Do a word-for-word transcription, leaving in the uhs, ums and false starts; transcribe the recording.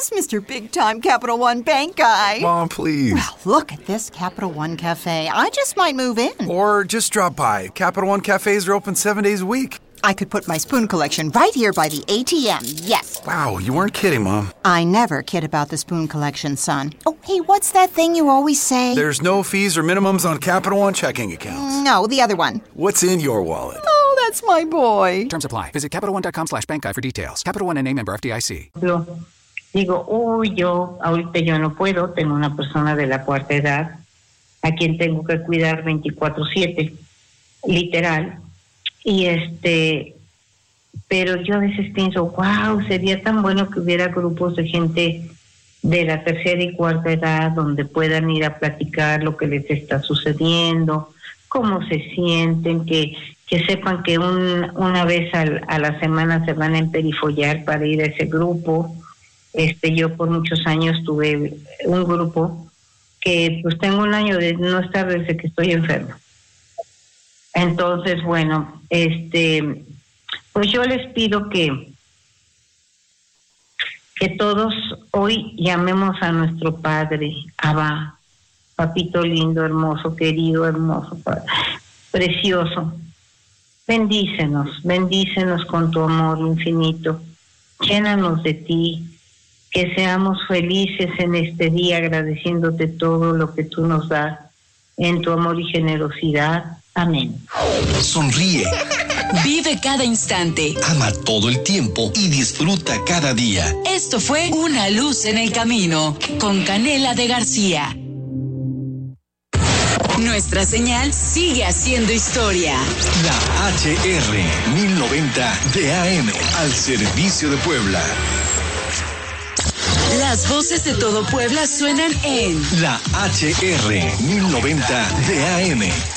is Mister Big Time Capital One Bank guy. Mom, please. Well, look at this Capital One Cafe. I just might move in. Or just drop by. Capital One cafes are open seven days a week. I could put my spoon collection right here by the A T M, yes. Wow, you weren't kidding, Mom. I never kid about the spoon collection, son. Oh, hey, what's that thing you always say? There's no fees or minimums on Capital One checking accounts. No, the other one. What's in your wallet? Oh, that's my boy. Terms apply. Visit CapitalOne.com slash bank guide for details. Capital One N A member F D I C. Digo, uy, yo, ahorita yo no puedo, tengo una persona de la cuarta edad a quien tengo que cuidar veinticuatro siete, literal. Y este, pero yo a veces pienso, wow, sería tan bueno que hubiera grupos de gente de la tercera y cuarta edad donde puedan ir a platicar lo que les está sucediendo, cómo se sienten, que, que sepan que un, una vez al, a la semana se van a emperifollar para ir a ese grupo. Este, yo por muchos años tuve un grupo que pues tengo un año de no estar desde que estoy enferma. Entonces, bueno, este, pues yo les pido que, que todos hoy llamemos a nuestro Padre, Abba, Papito lindo, hermoso, querido, hermoso, precioso. Bendícenos, bendícenos con tu amor infinito. Llénanos de ti, que seamos felices en este día agradeciéndote todo lo que tú nos das en tu amor y generosidad. Amén. Sonríe. Vive cada instante. Ama todo el tiempo y disfruta cada día. Esto fue Una Luz en el Camino con Canela de García. Nuestra señal sigue haciendo historia. La H R mil noventa de A M al servicio de Puebla. Las voces de todo Puebla suenan en La H R mil noventa de A M.